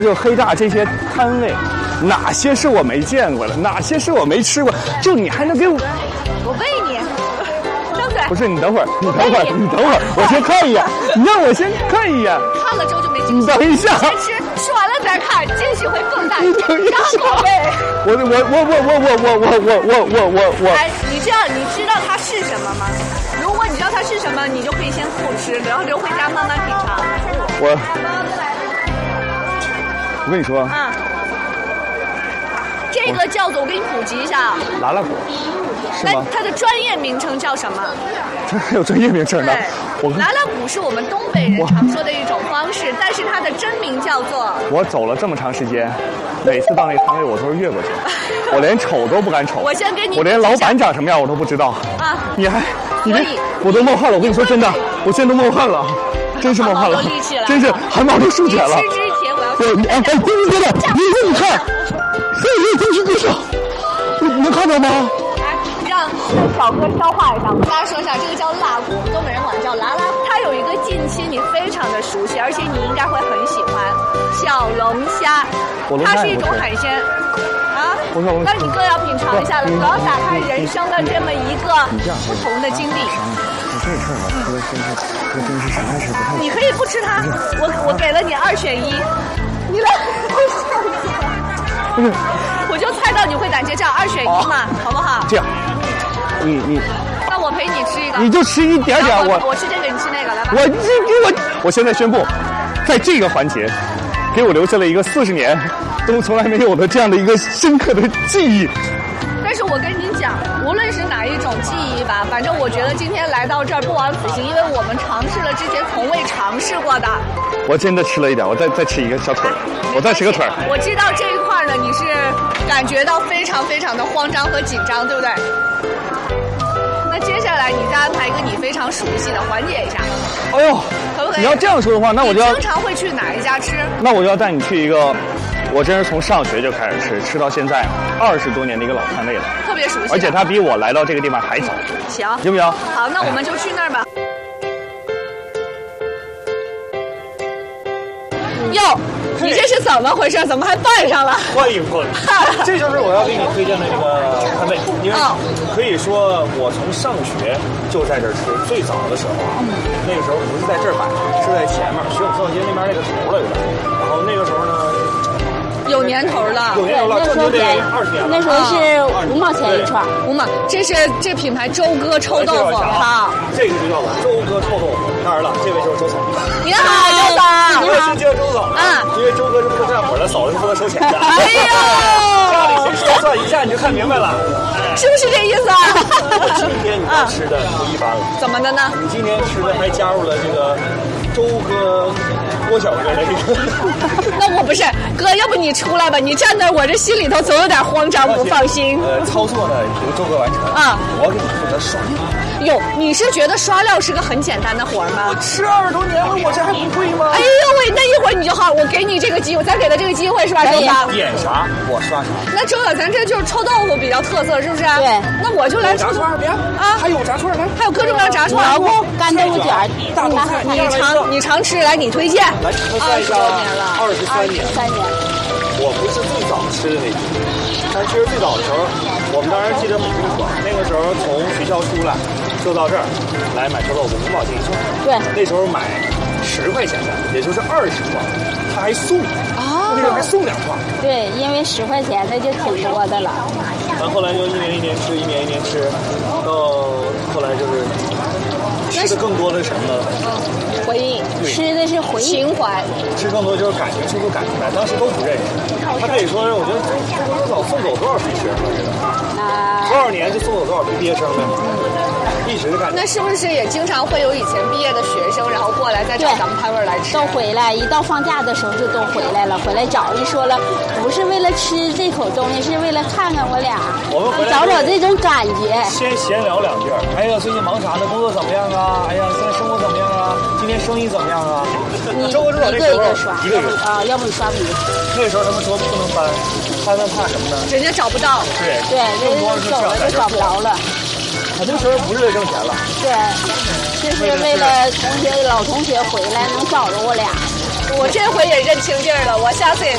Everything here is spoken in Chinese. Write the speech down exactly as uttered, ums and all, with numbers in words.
就黑大这些摊位，哪些是我没见过的，哪些是我没吃过？就你还能给我？ 我喂你，张嘴。 不是你等会儿，你等会儿，你等会儿，我先看一眼，你让我先看一眼。 看了之后就没惊喜。 你等一下， 先吃，吃完了再看，惊喜会更大。 你等一下， 宝贝。 我我我我我我我我我我我我我。 哎，你这样你知道它是什么吗？如果你知道它是什么，你就可以先不吃，然后留回家慢慢品尝。 我。我跟你说， 啊，这个叫做我给你普及一下， 拉拉果，是吗？ 它的专业名称叫什么？ 这还有专业名称呢。我拉拉鼓是我们东北人常说的一种方式，但是它的真名叫做…… 我走了这么长时间，每次到那摊位我都是越过去，我连瞅都不敢瞅。 我先给你， 我连老板长什么样我都不知道啊！ 你还，你别，我都冒汗了。我跟你说真的，我现在都冒汗了，真是冒汗了，真是汗毛都竖起来了。我哎哎，对对对，你你看，嘿嘿，真是多少？你能看到吗？ 来，让小哥消化一下。我跟大家说一下，这个叫辣骨，东北人管叫拉拉。它有一个近期你非常的熟悉，而且你应该会很喜欢小龙虾，它是一种海鲜。啊，但是你更要品尝一下了，主要打开人生的这么一个不同的经历。 这事儿吧，这真是，这真是实在是不太。 你可以不吃它，我我给了你二选一。你来，我就猜到你会胆结账，二选一嘛，好不好？ 这样，你你， 那我陪你吃一个， 你就吃一点点，我我吃这个，你吃那个，来吧。 我这给我，我现在宣布，在这个环节，给我留下了一个四十年都从来没有的这样的一个深刻的记忆。 但是我跟你讲，无论是哪一种记忆吧，反正我觉得今天来到这儿不枉此行，因为我们尝试了之前从未尝试过的。 我真的吃了一点，我再再吃一个小腿，我再吃个腿。 我知道这一块呢，你是感觉到非常非常的慌张和紧张，对不对？那接下来你再安排一个你非常熟悉的，缓解一下。 哎呦， 可不可以？ 你要这样说的话，那我就要经常会去哪一家吃？ 那我就要带你去一个。我真是从上学就开始吃，吃到现在二十多年的一个老摊位了， 特别熟悉， 而且它比我来到这个地方还早。 行， 行不行？ 好，那我们就去那儿吧。哟，你这是怎么回事？怎么还拌上了？ 欢迎欢迎，这就是我要给你推荐的这个摊位，因为可以说我从上学就在这儿吃，最早的时候啊，那个时候不是在这儿摆，是在前面学武校街那边那个头了有点，然后那个时候呢。 有年头了， 有年头了，这就得二十年了。 那时候是五毛钱一串， 五毛。这是这品牌周哥臭豆腐，好， 这个就叫周哥臭豆腐。当然了，这位就是周总。 你好，周总。 我先介绍周总啊，因为周哥是不干活的，嫂子是负责收钱的。 哎呦， 家里谁说算一下你就看明白了， 是不是这意思啊？ 今天你吃的不一般了。 怎么的呢？ 你今天吃的还加入了这个周哥。郭小哥的这个， 那我不是哥，要不你出来吧？你站那，我这心里头总有点慌张，不放心。 呃，操作呢由周哥完成啊，我给你负责刷料。 哟，你是觉得刷料是个很简单的活吗？ 我吃二十多年了，我这还不会吗？ 哎呦喂，那一会儿你就好，我给你这个机会，咱给他这个机会是吧，周哥？ 点啥我刷啥。 那周哥，咱这就是臭豆腐比较特色，是不是？ 对。 那我就来炸串，别啊，还有炸串来， 还有各种各样炸串， 蘑菇、干豆腐卷、 大豆菜， 你常你常吃，来你推荐。 来，算一下，二十三年， 三年。 我不是最早吃的那批，但其实最早的时候，我们当时记得很清楚，那个时候从学校出来就到这儿来买臭豆腐，五毛钱一串。 对， 那时候买十块钱的，也就是二十串，他还送啊，那个还送两串。 对，因为十块钱那就挺多的了。 然后后来就一年一年吃，一年一年吃，到后来就是吃的更多的是什么呢？ 回忆， 吃的是回忆情怀， 吃更多就是感情，吃出感情来。当时都不认识，他可以说是，我觉得中国早送走多少批学生了，知道吗？多少年就送走多少批毕业生了，一直的感觉。 那是不是也经常会有以前毕业的学生，然后过来再找咱们摊位来吃？ 都回来，一到放假的时候就都回来了，回来找人说了，不是为了吃这口东西，是为了看看我俩， 我们回来找找这种感觉。 先闲聊两句，哎呀，最近忙啥呢？工作怎么样啊？哎呀，现在生活怎么样啊？今天生意怎么样啊？ 你周哥周总一个一个刷， 一个一个啊，要不你刷不赢。 那时候他们说不能搬，搬了怕什么呢？ 人家找不到。 对对，人家走了就找不着了。 他那时候不是为挣钱了， 对，就是为了同学老同学回来能找着我俩。 我这回也认清地儿了，我下次也。